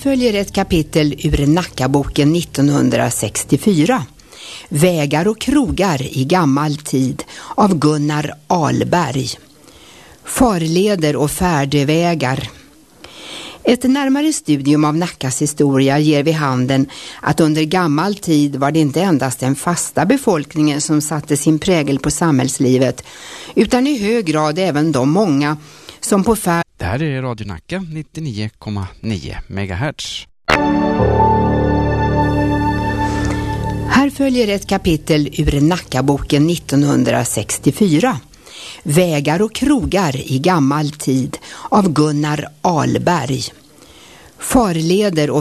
följer ett kapitel ur Nackaboken 1964. Vägar och krogar i gammal tid av Gunnar Ahlberg. Farleder och färdevägar. Ett närmare studium av Nackas historia ger vid handen att under gammal tid var det inte endast den fasta befolkningen som satte sin prägel på samhällslivet, utan i hög grad även de många som på färd... Det här är Radio Nacka 99,9 MHz. Här följer ett kapitel ur Nackaboken 1964. Vägar och krogar i gammal tid av Gunnar Ahlberg. Farleder och